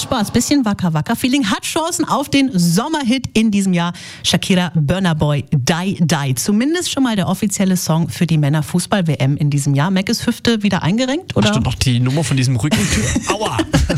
Spaß. Bisschen Waka-Waka-Feeling. Hat Chancen auf den Sommerhit in diesem Jahr. Shakira, Burna Boy, Die Die. Zumindest schon mal der offizielle Song für die Männerfußball-WM in diesem Jahr. Mac ist Hüfte wieder eingerenkt, oder? Hast du noch die Nummer von diesem Rückentyp? Aua!